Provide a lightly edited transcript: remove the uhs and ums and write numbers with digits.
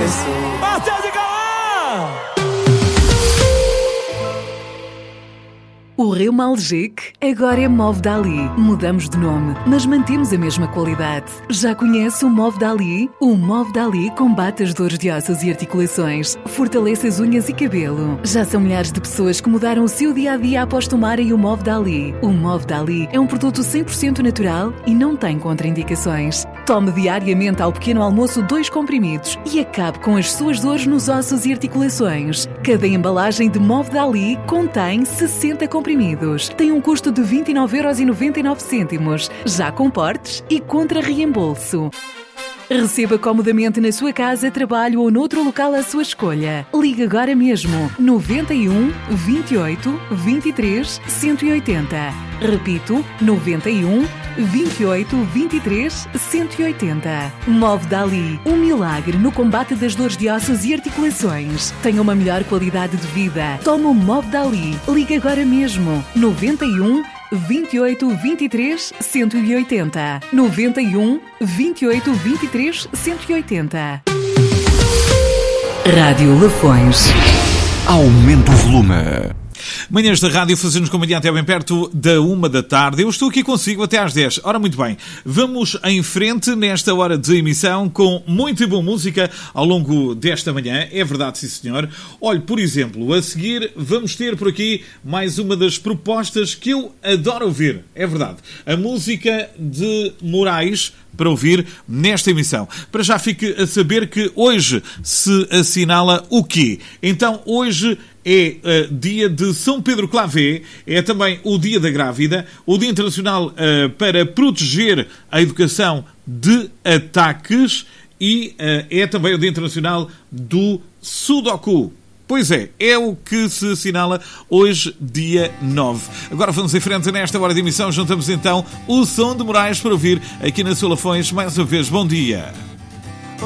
começou. Marcel de Cauã! O Reumalgic agora é Move Dali. Mudamos de nome, mas mantemos a mesma qualidade. Já conhece o Move Dali? O Move Dali combate as dores de ossos e articulações, fortalece as unhas e cabelo. Já são milhares de pessoas que mudaram o seu dia-a-dia após tomarem o Move Dali. O Move Dali é um produto 100% natural e não tem contraindicações. Tome diariamente ao pequeno almoço 2 comprimidos e acabe com as suas dores nos ossos e articulações. Cada embalagem de Move Dali contém 60 comprimidos. Tem um custo de 29,99€, já com portes e contra reembolso. Receba comodamente na sua casa, trabalho ou noutro local à sua escolha. Ligue agora mesmo 91 28 23 180. Repito, 91 28 23 180. Move Dali, um milagre no combate das dores de ossos e articulações. Tenha uma melhor qualidade de vida. Toma o Move Dali. Ligue agora mesmo 91 28 23 180. 91 28 23 180. Rádio Lafões. Aumenta o volume. Manhãs da Rádio, fazemos companhia até bem perto da 1h. Eu estou aqui consigo até às 10. Ora, muito bem. Vamos em frente nesta hora de emissão com muita boa música ao longo desta manhã. É verdade, sim senhor. Olhe, por exemplo, a seguir vamos ter por aqui mais uma das propostas que eu adoro ouvir. É verdade. A música de Moraes para ouvir nesta emissão. Para já fique a saber que hoje se assinala o quê? Então, hoje é dia de São Pedro Clavé, é também o dia da grávida, o Dia Internacional para proteger a educação de ataques e é também o Dia Internacional do Sudoku. Pois é o que se assinala hoje, dia 9. Agora vamos em frente nesta hora de emissão. Juntamos então o som de Moraes para ouvir aqui na Sua Lafões. Mais uma vez, bom dia.